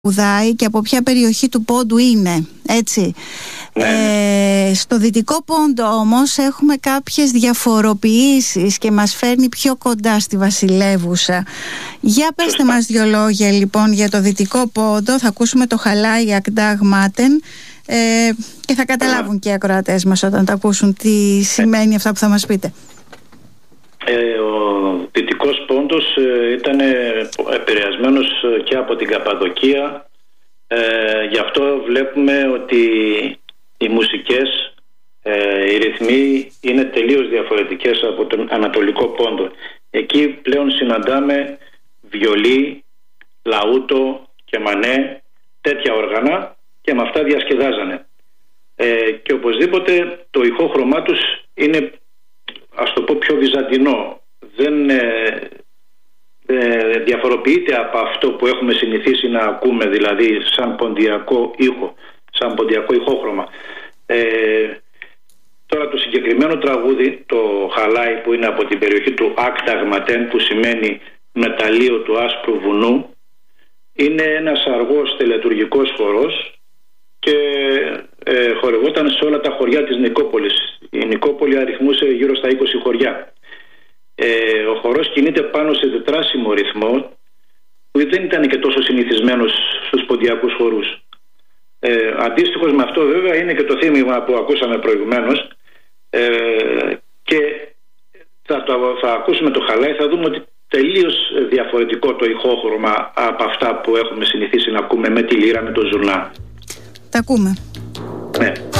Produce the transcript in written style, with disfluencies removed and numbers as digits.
τραγουδάει και από ποια περιοχή του Πόντου είναι, έτσι. Στο Δυτικό Πόντο όμως έχουμε κάποιες διαφοροποιήσεις και μας φέρνει πιο κοντά στη Βασιλεύουσα. Για πέστε μας δύο λόγια λοιπόν για το Δυτικό Πόντο. Θα ακούσουμε το Χαλάι Ακτάγ Μάτεν και θα καταλάβουν και οι ακροατές μας όταν τα ακούσουν τι σημαίνει αυτά που θα μας πείτε. Ο Δυτικός Πόντος ήταν επηρεασμένος και από την Καπαδοκία, γι' αυτό βλέπουμε ότι οι μουσικές, οι ρυθμοί είναι τελείως διαφορετικές από τον Ανατολικό Πόντο. Εκεί πλέον συναντάμε βιολί, λαούτο και μανέ, τέτοια όργανα, και με αυτά διασκεδάζανε. Και οπωσδήποτε το ηχόχρωμά τους είναι, ας το πω, πιο βυζαντινό. Δεν διαφοροποιείται από αυτό που έχουμε συνηθίσει να ακούμε, δηλαδή σαν ποντιακό ήχο, σαν ποντιακό ηχόχρωμα. Τώρα το συγκεκριμένο τραγούδι, το Χαλάι, που είναι από την περιοχή του Ακτάγ Μάτεν, που σημαίνει μεταλλείο του άσπρου βουνού, είναι ένας αργός τελετουργικός χορός και χορευόταν σε όλα τα χωριά της Νικόπολης. Η Νικόπολη αριθμούσε γύρω στα 20 χωριά. Ο χορός κινείται πάνω σε τετράσιμο ρυθμό, που δεν ήταν και τόσο συνηθισμένος στους ποντιακούς χορούς. Αντίστοιχος με αυτό βέβαια είναι και το θύμημα που ακούσαμε προηγουμένως, και θα ακούσουμε το Χαλάι, θα δούμε ότι τελείως διαφορετικό το ηχόχρωμα από αυτά που έχουμε συνηθίσει να ακούμε με τη λύρα, με το ζουρνά. Τα ακούμε. Ναι.